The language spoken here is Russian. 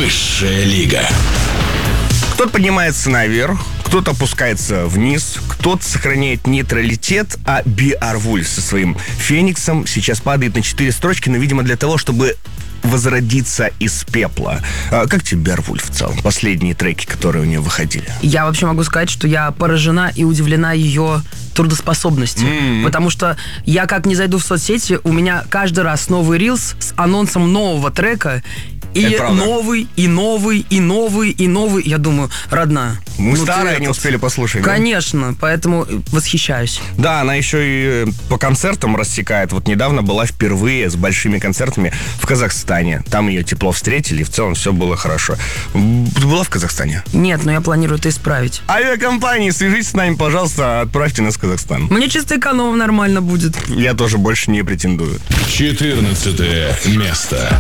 Высшая лига. Кто-то поднимается наверх, кто-то опускается вниз, кто-то сохраняет нейтралитет, а Беовульф со своим Фениксом сейчас падает на 4 строчки, но, видимо, для того, чтобы возродиться из пепла. Как тебе Беовульф в целом? Последние треки, которые у нее выходили. Я вообще могу сказать, что я поражена и удивлена ее трудоспособностью. Потому что я как не зайду в соцсети, у меня каждый раз новый рилс с анонсом нового трека. И новый, и новый, и новый, и новый. Я думаю, родная. Мы старые не успели послушать. Конечно, да? Поэтому восхищаюсь. Да, она еще и по концертам рассекает. Вот недавно была впервые с большими концертами в Казахстане. Там ее тепло встретили, и в целом все было хорошо. Ты была в Казахстане? Нет, но я планирую это исправить. Авиакомпании, свяжитесь с нами, пожалуйста, отправьте нас в Казахстан. Мне чисто эконом нормально будет. Я тоже больше не претендую. 14 место.